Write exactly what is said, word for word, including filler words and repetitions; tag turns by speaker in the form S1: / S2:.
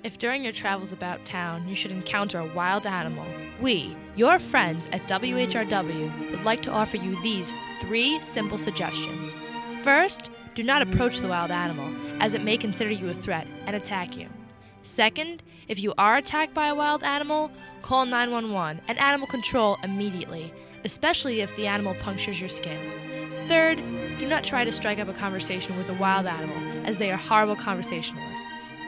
S1: If during your travels about town you should encounter a wild animal, we, your friends at W H R W, would like to offer you these three simple suggestions. First, do not approach the wild animal, as it may consider you a threat and attack you. Second, if you are attacked by a wild animal, call nine one one and animal control immediately, especially if the animal punctures your skin. Third, do not try to strike up a conversation with a wild animal, as they are horrible conversationalists.